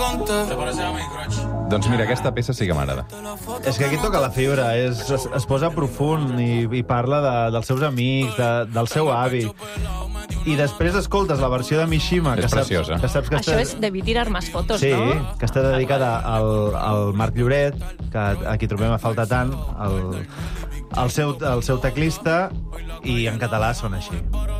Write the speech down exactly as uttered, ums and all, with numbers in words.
Doncs mira, aquesta peça sí que m'agrada. És que aquí toca la fibra, és, es, es posa profund i, i parla de, dels seus amics, de, del seu avi. I després escoltes la versió de Mishima, És que saps, preciosa. que saps que Això està... és Debí tirar más fotos, Sí, no? que està dedicada al, al Marc Lloret, que aquí trobem a faltar tant, el, el, seu, el seu teclista, i en català són així.